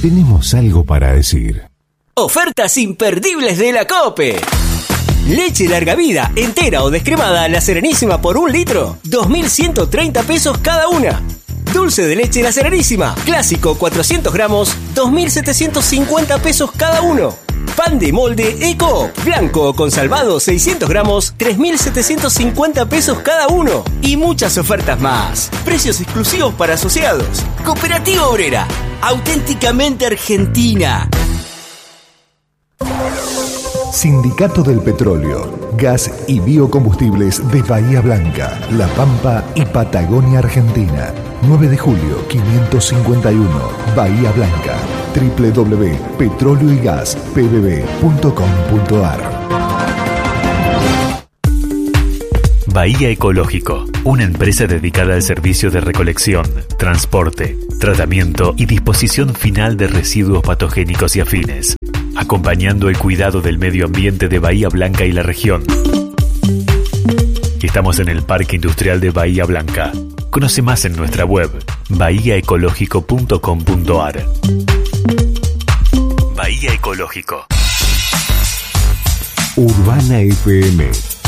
Tenemos algo para decir. Ofertas imperdibles de la COPE. Leche larga vida, entera o descremada La Serenísima por 1 litro, 2.130 pesos cada una. Dulce de leche La Serenísima, clásico 400 gramos, 2.750 pesos cada uno. Pan de molde Eco, blanco o consalvado 600 gramos, 3.750 pesos cada uno. Y muchas ofertas más. Precios exclusivos para asociados. Cooperativa Obrera, auténticamente argentina. Sindicato del Petróleo, Gas y Biocombustibles de Bahía Blanca, La Pampa y Patagonia Argentina. 9 de julio 551, Bahía Blanca. www.petróleo-y-gas-pbb.com.ar. Bahía Ecológico, una empresa dedicada al servicio de recolección, transporte, tratamiento y disposición final de residuos patogénicos y afines, acompañando el cuidado del medio ambiente de Bahía Blanca y la región. Estamos en el Parque Industrial de Bahía Blanca. Conoce más en nuestra web, bahiaecológico.com.ar. Bahía Ecológico. Urbana FM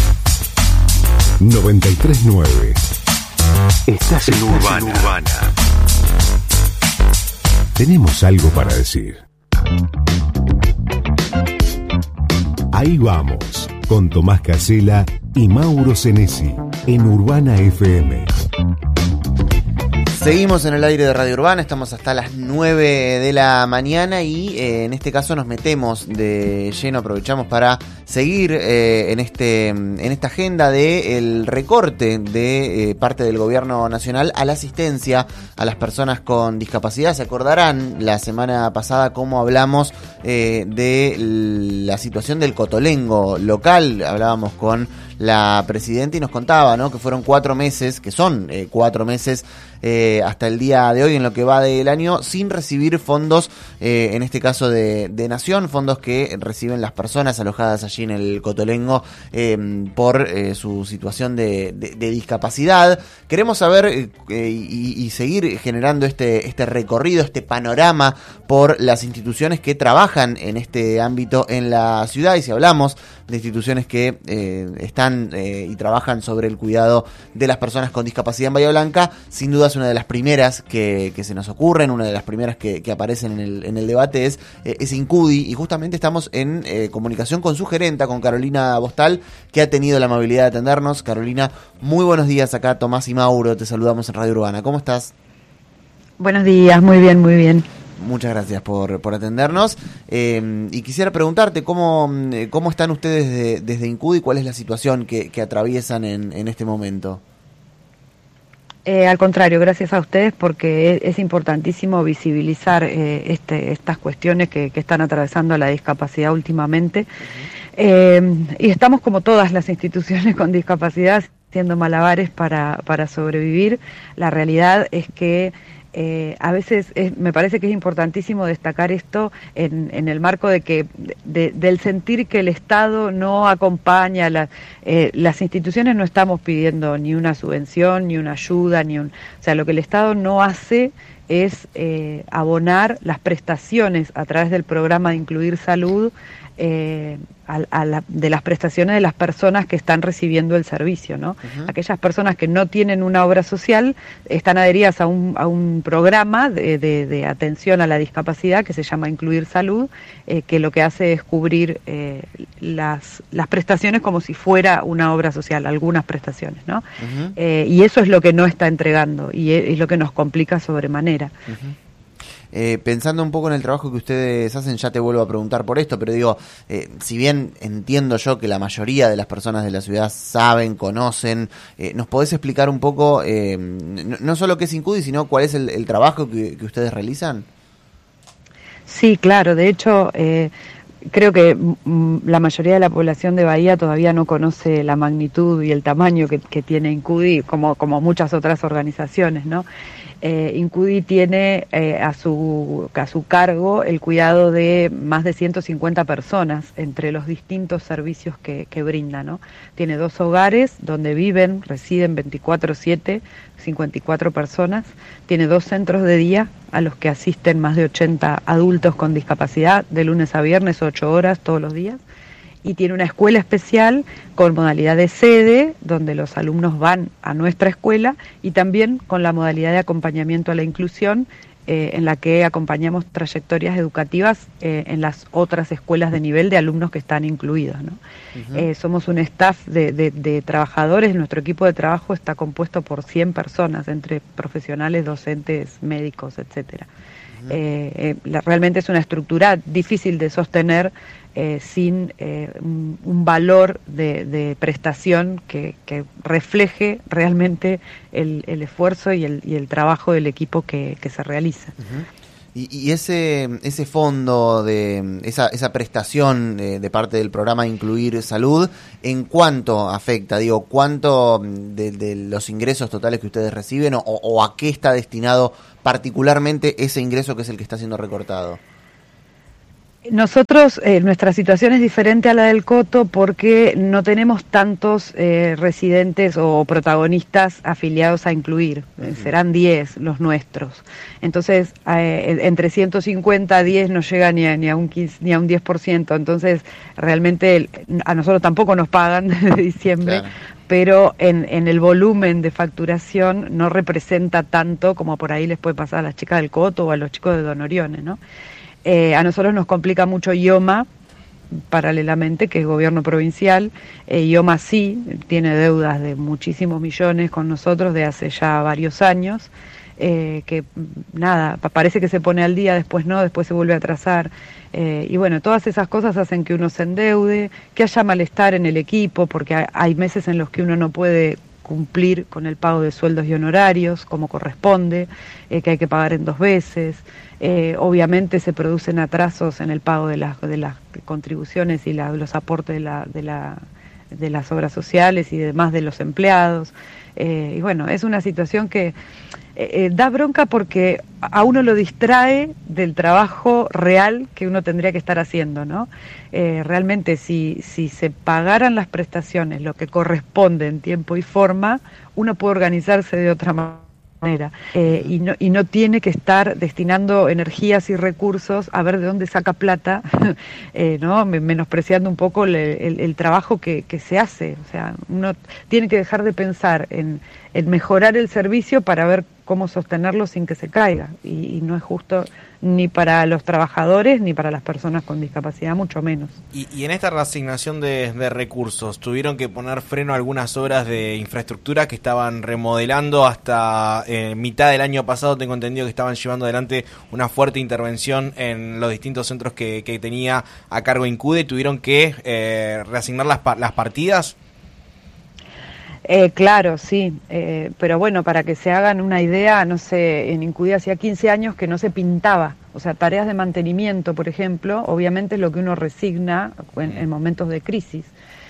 93.9. Estás en Urbana. Tenemos algo para decir. Ahí vamos, con Tomás Casella y Mauro Senesi, en Urbana FM. Seguimos en el aire de Radio Urbana, estamos hasta las 9 de la mañana y en este caso nos metemos de lleno, aprovechamos para seguir en esta agenda del recorte de parte del gobierno nacional a la asistencia a las personas con discapacidad. Se acordarán la semana pasada cómo hablamos de la situación del cotolengo local, hablábamos con la presidenta y nos contaba, ¿no?, que fueron 4 meses, que son 4 meses hasta el día de hoy en lo que va del año sin recibir fondos, en este caso de Nación, fondos que reciben las personas alojadas allí en el cotolengo por su situación de discapacidad. Queremos saber y seguir generando este recorrido, este panorama por las instituciones que trabajan en este ámbito en la ciudad, y si hablamos de instituciones que están y trabajan sobre el cuidado de las personas con discapacidad en Bahía Blanca, sin duda es una de las primeras que se nos ocurren, una de las primeras que aparecen en el debate es Incudi, y justamente estamos en comunicación con su gerenta, con Carolina Bostal, que ha tenido la amabilidad de atendernos. Carolina, muy buenos días. Acá Tomás y Mauro, te saludamos en Radio Urbana. ¿Cómo estás? Buenos días, muy bien, muy bien. Muchas gracias por atendernos. Y quisiera preguntarte cómo están ustedes desde Incudi y cuál es la situación que atraviesan en este momento. Al contrario, gracias a ustedes, porque es importantísimo visibilizar estas cuestiones que están atravesando la discapacidad últimamente. Y estamos, como todas las instituciones con discapacidad, haciendo malabares para sobrevivir. La realidad es que a veces me parece que es importantísimo destacar esto en el marco de que del sentir que el Estado no acompaña, las instituciones no estamos pidiendo ni una subvención, ni una ayuda, o sea, lo que el Estado no hace es abonar las prestaciones a través del programa de Incluir Salud de las prestaciones de las personas que están recibiendo el servicio, ¿no? Uh-huh. Aquellas personas que no tienen una obra social están adheridas a un programa de atención a la discapacidad que se llama Incluir Salud, que lo que hace es cubrir las prestaciones como si fuera una obra social, algunas prestaciones, ¿no? Uh-huh. Y eso es lo que no está entregando y es lo que nos complica sobremanera. Uh-huh. Pensando un poco en el trabajo que ustedes hacen, ya te vuelvo a preguntar por esto, pero digo, si bien entiendo yo que la mayoría de las personas de la ciudad saben, conocen, ¿nos podés explicar un poco, no solo qué es Incudi, sino cuál es el trabajo que ustedes realizan? Sí, claro, de hecho creo que la mayoría de la población de Bahía todavía no conoce la magnitud y el tamaño que tiene Incudi, como muchas otras organizaciones, ¿no? Incudi tiene a su cargo el cuidado de más de 150 personas entre los distintos servicios que brinda, ¿no? Tiene 2 hogares donde residen 24/7, 54 personas. Tiene 2 centros de día a los que asisten más de 80 adultos con discapacidad, de lunes a viernes, 8 horas todos los días. Y tiene una escuela especial con modalidad de sede, donde los alumnos van a nuestra escuela, y también con la modalidad de acompañamiento a la inclusión, en la que acompañamos trayectorias educativas en las otras escuelas de nivel de alumnos que están incluidos, ¿no? Uh-huh. Somos un staff de trabajadores. Nuestro equipo de trabajo está compuesto por 100 personas, entre profesionales, docentes, médicos, etcétera. Realmente es una estructura difícil de sostener sin un valor de prestación que refleje realmente el esfuerzo y el trabajo del equipo que se realiza. Uh-huh. Y ese fondo, esa prestación de parte del programa Incluir Salud, ¿en cuánto afecta? Digo, ¿cuánto de los ingresos totales que ustedes reciben o a qué está destinado particularmente ese ingreso que es el que está siendo recortado? Nosotros, nuestra situación es diferente a la del Coto porque no tenemos tantos residentes o protagonistas afiliados a Incluir. Uh-huh. Serán 10 los nuestros. Entonces, entre 150 a 10 no llega ni a un 15, ni a un 10%. Entonces, realmente a nosotros tampoco nos pagan desde diciembre. Claro. Pero en el volumen de facturación no representa tanto como por ahí les puede pasar a las chicas del Coto o a los chicos de Don Orione, ¿no? A nosotros nos complica mucho IOMA, paralelamente, que es gobierno provincial. IOMA sí tiene deudas de muchísimos millones con nosotros de hace ya varios años, que nada, parece que se pone al día, después no, después se vuelve a atrasar. Y bueno, todas esas cosas hacen que uno se endeude, que haya malestar en el equipo, porque hay meses en los que uno no puede cumplir con el pago de sueldos y honorarios como corresponde, que hay que pagar en 2 veces. Obviamente se producen atrasos en el pago de las contribuciones y los aportes de las obras sociales y demás de los empleados. Y bueno, es una situación que da bronca porque a uno lo distrae del trabajo real que uno tendría que estar haciendo, ¿no? Realmente si se pagaran las prestaciones, lo que corresponde en tiempo y forma, uno puede organizarse de otra manera. Y no tiene que estar destinando energías y recursos a ver de dónde saca plata, ¿no? Menospreciando un poco el trabajo que se hace. O sea, uno tiene que dejar de pensar en mejorar el servicio para ver cómo sostenerlo sin que se caiga. Y no es justo ni para los trabajadores ni para las personas con discapacidad, mucho menos. Y en esta reasignación de recursos, ¿tuvieron que poner freno a algunas obras de infraestructura que estaban remodelando hasta mitad del año pasado? Tengo entendido que estaban llevando adelante una fuerte intervención en los distintos centros que tenía a cargo Incudi. ¿Tuvieron que reasignar las partidas? Claro, sí, pero bueno, para que se hagan una idea, no sé, en Incudi hacía 15 años que no se pintaba, o sea, tareas de mantenimiento, por ejemplo, obviamente es lo que uno resigna en momentos de crisis,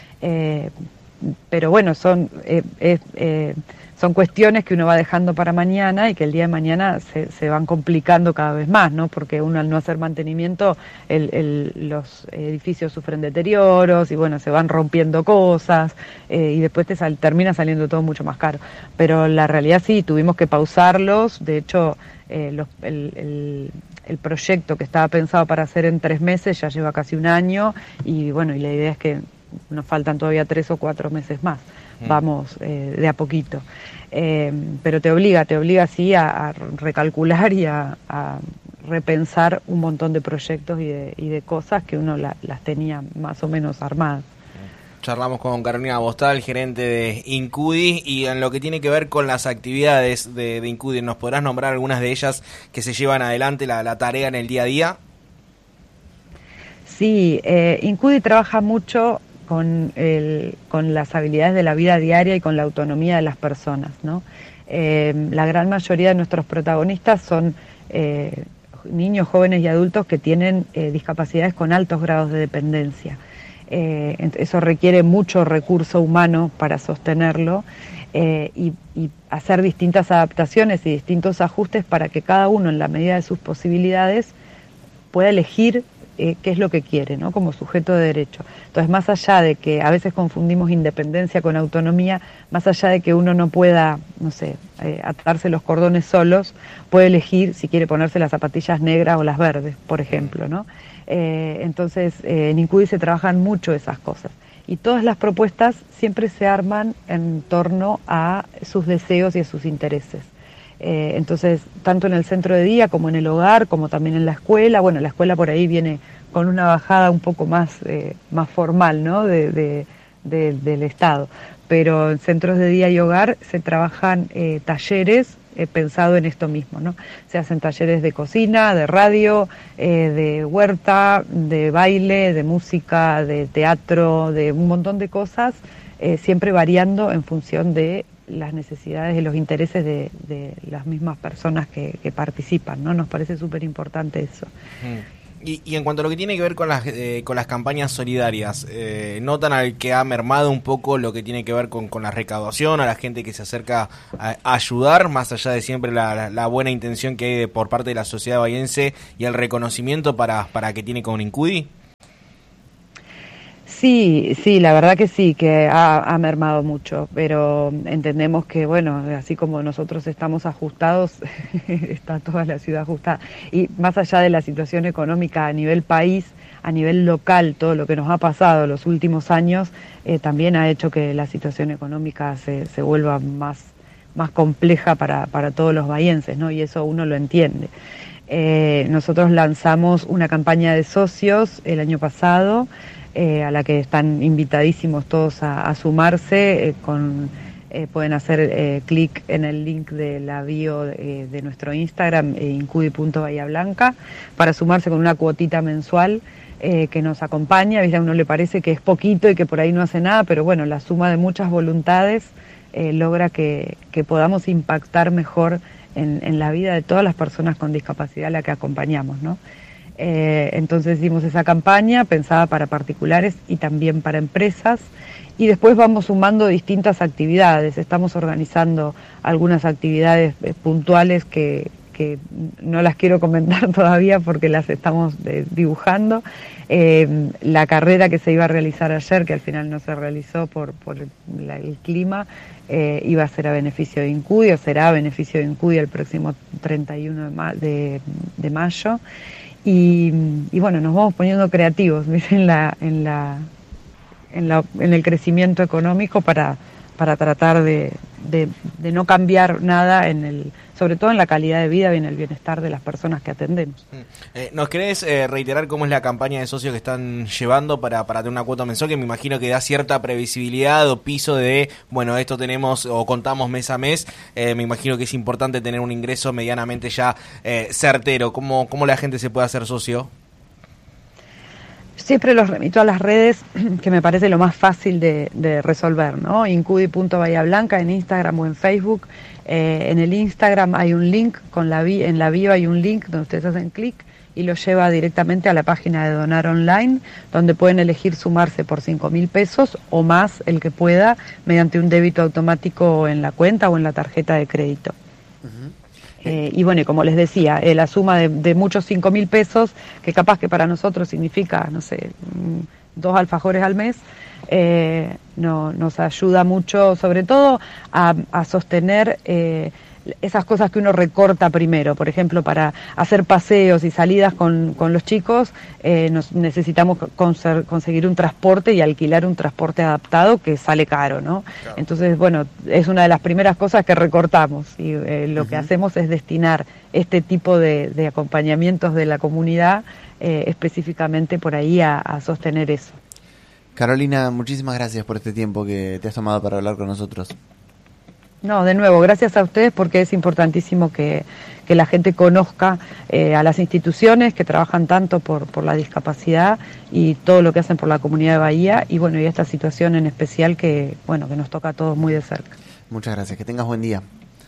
pero bueno, son cuestiones que uno va dejando para mañana y que el día de mañana se van complicando cada vez más, ¿no? Porque uno al no hacer mantenimiento, los edificios sufren deterioros y bueno, se van rompiendo cosas y después termina saliendo todo mucho más caro. Pero la realidad sí, tuvimos que pausarlos. De hecho, el proyecto que estaba pensado para hacer en 3 meses ya lleva casi 1 año y bueno, y la idea es que nos faltan todavía 3 o 4 meses más. Vamos de a poquito, pero te obliga sí a recalcular y a repensar un montón de proyectos y de cosas que uno las tenía más o menos armadas. Charlamos con Carolina Bostal, gerente de Incudi, y en lo que tiene que ver con las actividades de Incudi, ¿nos podrás nombrar algunas de ellas que se llevan adelante la tarea en el día a día? Sí, Incudi trabaja mucho con las habilidades de la vida diaria y con la autonomía de las personas, ¿no? La gran mayoría de nuestros protagonistas son niños, jóvenes y adultos que tienen discapacidades con altos grados de dependencia. Eso requiere mucho recurso humano para sostenerlo y hacer distintas adaptaciones y distintos ajustes para que cada uno, en la medida de sus posibilidades, pueda elegir qué es lo que quiere, ¿no? Como sujeto de derecho. Entonces, más allá de que a veces confundimos independencia con autonomía, más allá de que uno no pueda, no sé, atarse los cordones solos, puede elegir si quiere ponerse las zapatillas negras o las verdes, por ejemplo, ¿no? Entonces, en Incudi se trabajan mucho esas cosas. Y todas las propuestas siempre se arman en torno a sus deseos y a sus intereses. Entonces, tanto en el centro de día como en el hogar, como también en la escuela, bueno, la escuela por ahí viene con una bajada un poco más formal, ¿no? del Estado, pero en centros de día y hogar se trabajan talleres pensado en esto mismo, ¿no? Se hacen talleres de cocina, de radio, de huerta, de baile, de música, de teatro, de un montón de cosas, siempre variando en función de las necesidades y los intereses de las mismas personas que participan, ¿no? Nos parece súper importante eso. Y en cuanto a lo que tiene que ver con las campañas solidarias, ¿notan al que ha mermado un poco lo que tiene que ver con la recaudación, a la gente que se acerca a ayudar, más allá de siempre la buena intención que hay por parte de la sociedad bahiense y el reconocimiento para que tiene con Incudi? Sí, la verdad que sí, que ha mermado mucho, pero entendemos que, bueno, así como nosotros estamos ajustados, está toda la ciudad ajustada. Y más allá de la situación económica a nivel país, a nivel local, todo lo que nos ha pasado los últimos años, también ha hecho que la situación económica se vuelva más compleja para todos los bahienses, ¿no? Y eso uno lo entiende. Nosotros lanzamos una campaña de socios el año pasado, a la que están invitadísimos todos a sumarse, pueden hacer clic en el link de la bio de nuestro Instagram, incudi.bahía-blanca, para sumarse con una cuotita mensual que nos acompaña. A uno le parece que es poquito y que por ahí no hace nada, pero bueno, la suma de muchas voluntades logra que podamos impactar mejor en la vida de todas las personas con discapacidad a la que acompañamos, ¿no? Entonces hicimos esa campaña pensada para particulares y también para empresas, y después vamos sumando distintas actividades. Estamos organizando algunas actividades puntuales que no las quiero comentar todavía porque las estamos dibujando. La carrera que se iba a realizar ayer, que al final no se realizó por el clima, iba a ser a beneficio de Incudi, o será a beneficio de Incudi el próximo 31 de mayo. Y bueno, nos vamos poniendo creativos, ¿ves? en el crecimiento económico para tratar de no cambiar nada sobre todo en la calidad de vida y en el bienestar de las personas que atendemos. ¿Nos querés reiterar cómo es la campaña de socios que están llevando para tener una cuota mensual, que me imagino que da cierta previsibilidad o piso de, bueno, esto tenemos o contamos mes a mes? Me imagino que es importante tener un ingreso medianamente ya certero. ¿Cómo la gente se puede hacer socio? Siempre los remito a las redes, que me parece lo más fácil de resolver, ¿no? Incudi.bahía-blanca en Instagram o en Facebook. En el Instagram hay un link, en la bio hay un link donde ustedes hacen clic y lo lleva directamente a la página de Donar Online, donde pueden elegir sumarse por 5.000 pesos o más, el que pueda, mediante un débito automático en la cuenta o en la tarjeta de crédito. Y bueno, como les decía, la suma de muchos 5.000 pesos, que capaz que para nosotros significa, no sé, 2 alfajores al mes, nos ayuda mucho, sobre todo a sostener esas cosas que uno recorta primero. Por ejemplo, para hacer paseos y salidas con los chicos, necesitamos conseguir un transporte y alquilar un transporte adaptado que sale caro, ¿no? Claro. Entonces, bueno, es una de las primeras cosas que recortamos, y lo que hacemos es destinar este tipo de acompañamientos de la comunidad específicamente por ahí a sostener eso. Carolina, muchísimas gracias por este tiempo que te has tomado para hablar con nosotros. No, de nuevo, gracias a ustedes, porque es importantísimo que la gente conozca a las instituciones que trabajan tanto por la discapacidad y todo lo que hacen por la comunidad de Bahía, y bueno, y esta situación en especial que nos toca a todos muy de cerca. Muchas gracias, que tengas buen día.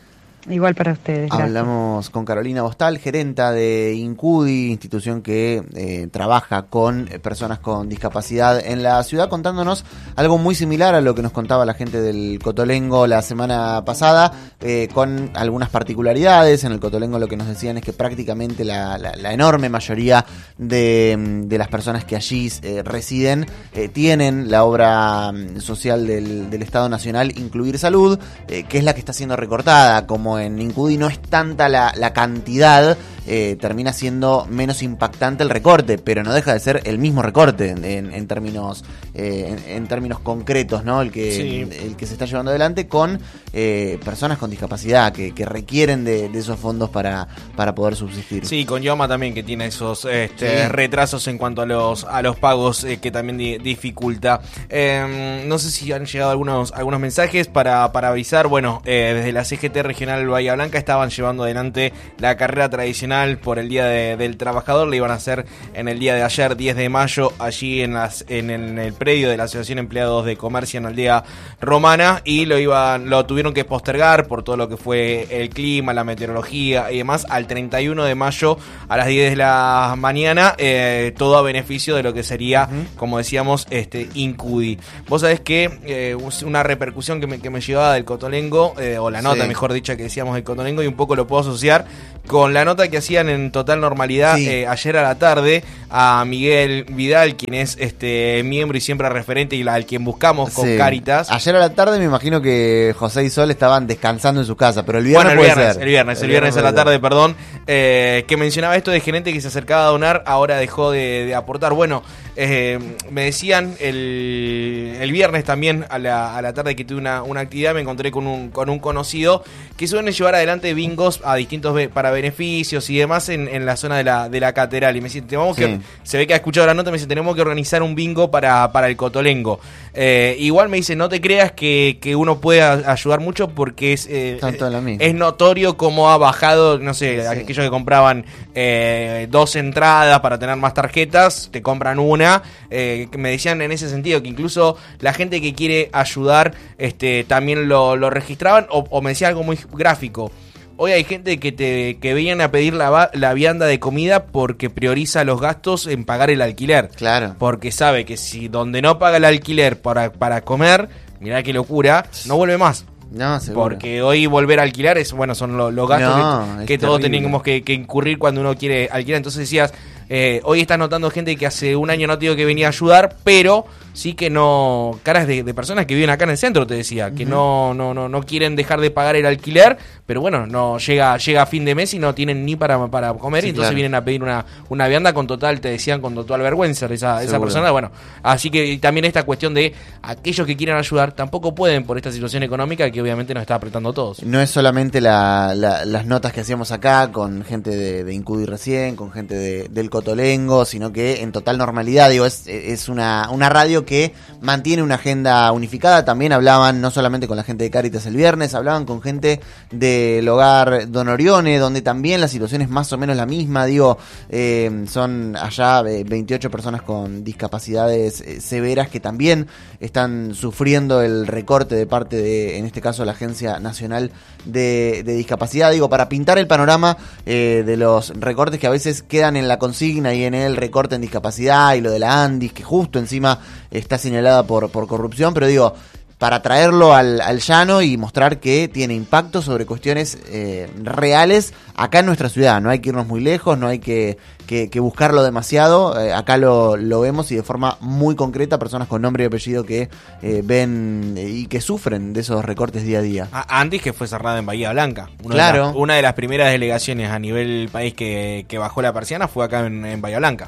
Igual para ustedes. Gracias. Hablamos con Carolina Bostal, gerenta de Incudi, institución que trabaja con personas con discapacidad en la ciudad, contándonos algo muy similar a lo que nos contaba la gente del Cotolengo la semana pasada, con algunas particularidades. En el Cotolengo lo que nos decían es que prácticamente la enorme mayoría de las personas que allí residen tienen la obra social del Estado Nacional, Incluir Salud, que es la que está siendo recortada. Como en Incudi no es tanta la cantidad, termina siendo menos impactante el recorte, pero no deja de ser el mismo recorte en términos concretos, ¿no? El que se está llevando adelante con personas con discapacidad que requieren de esos fondos para poder subsistir. Sí, con Yoma también, que tiene esos retrasos en cuanto a los pagos, que también dificulta. No sé si han llegado algunos mensajes para avisar. Bueno, desde la CGT Regional Bahía Blanca estaban llevando adelante la carrera tradicional por el Día del Trabajador. Le iban a hacer en el día de ayer, 10 de mayo, allí en el predio de la Asociación Empleados de Comercio en Aldea Romana, y lo tuvieron que postergar por todo lo que fue el clima, la meteorología y demás, al 31 de mayo a las 10 de la mañana, todo a beneficio de lo que sería, como decíamos, Incudi. Vos sabés que una repercusión que me llevaba del Cotolengo, o la nota, mejor dicho, que decíamos del Cotolengo, y un poco lo puedo asociar con la nota que hacían en Total Normalidad ayer a la tarde a Miguel Vidal, quien es miembro y siempre referente y al quien buscamos con Cáritas. Ayer a la tarde me imagino que José y Sol estaban descansando en su casa, pero el viernes el viernes a la tarde, perdón, que mencionaba esto de gente que se acercaba a donar, ahora dejó de aportar. Bueno, me decían el viernes también a la tarde que tuve una actividad, me encontré con un conocido que suelen llevar adelante bingos a distintos para beneficios y demás en la zona de la catedral, y me dice, se ve que ha escuchado la nota, me dice, tenemos que organizar un bingo para el Cotolengo. Igual me dice, no te creas que uno puede ayudar mucho, porque es notorio cómo ha bajado, no sé, aquellos que compraban 2 entradas para tener más tarjetas, te compran una. Me decían en ese sentido que incluso la gente que quiere ayudar también lo registraban, o me decía algo muy gráfico. Hoy hay gente que viene a pedir la vianda de comida porque prioriza los gastos en pagar el alquiler. Claro. Porque sabe que si donde no paga el alquiler para comer, mirá qué locura, no vuelve más. No, seguro. Porque hoy volver a alquilar son los gastos que todos tenemos que incurrir cuando uno quiere alquilar. Entonces decías, hoy estás notando gente que hace un año no te digo que venía a ayudar, pero sí que no, caras de personas que viven acá en el centro, te decía, que no quieren dejar de pagar el alquiler, pero bueno, no llega a fin de mes y no tienen ni para comer, y entonces vienen a pedir una vianda con total vergüenza esa persona. Bueno, así que también esta cuestión de aquellos que quieren ayudar tampoco pueden por esta situación económica que obviamente nos está apretando a todos. No es solamente las notas que hacíamos acá con gente de Incudi recién, con gente del Cotolengo, sino que en Total Normalidad, digo, es una radio que mantiene una agenda unificada. También hablaban no solamente con la gente de Cáritas el viernes, hablaban con gente del hogar Don Orione, donde también la situación es más o menos la misma. Digo, son allá 28 personas con discapacidades severas que también están sufriendo el recorte de parte de, en este caso, la Agencia Nacional de Discapacidad. Digo, para pintar el panorama de los recortes que a veces quedan en la consigna y en el recorte en discapacidad, y lo de la Andis, que justo encima está señalada por corrupción, pero digo, para traerlo al llano y mostrar que tiene impacto sobre cuestiones reales acá en nuestra ciudad. No hay que irnos muy lejos, no hay que buscarlo demasiado. Acá lo vemos, y de forma muy concreta, personas con nombre y apellido que ven y que sufren de esos recortes día a día. Andis, que fue cerrada en Bahía Blanca. Una de las primeras delegaciones a nivel país que bajó la persiana fue acá en Bahía Blanca.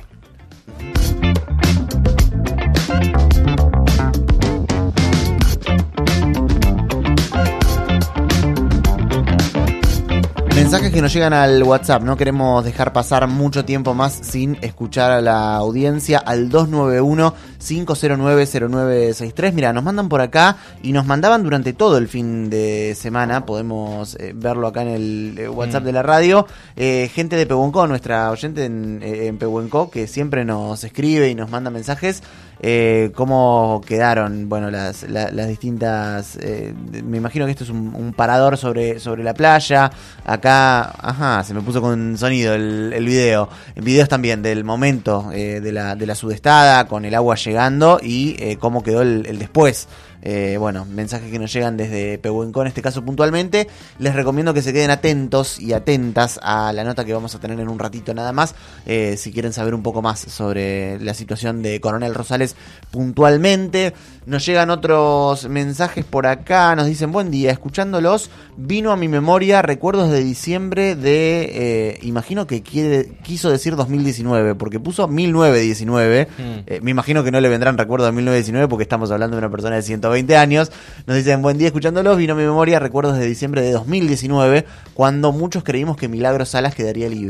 Mensajes que nos llegan al WhatsApp, no queremos dejar pasar mucho tiempo más sin escuchar a la audiencia, al 291 5090963. Mira, nos mandan por acá y nos mandaban durante todo el fin de semana, podemos verlo acá en el WhatsApp de la radio, gente de Pehuenco, nuestra oyente en Pehuenco, que siempre nos escribe y nos manda mensajes. Cómo quedaron, bueno, las distintas, me imagino que esto es un parador sobre la playa. Acá, se me puso con sonido el video. Videos también del momento de la sudestada, con el agua llegando y cómo quedó el después. Bueno, mensajes que nos llegan desde Pehuenco en este caso puntualmente. Les recomiendo que se queden atentos y atentas a la nota que vamos a tener en un ratito nada más, si quieren saber un poco más sobre la situación de Coronel Rosales puntualmente. Nos llegan otros mensajes por acá, nos dicen: buen día, escuchándolos vino a mi memoria recuerdos de diciembre de, imagino que quiso decir 2019, porque puso 1919. Me imagino que no le vendrán recuerdos de 1919 porque estamos hablando de una persona de 120 años. Nos dicen: buen día, escuchándolos vino a mi memoria recuerdos de diciembre de 2019, cuando muchos creímos que Milagros Salas quedaría libre.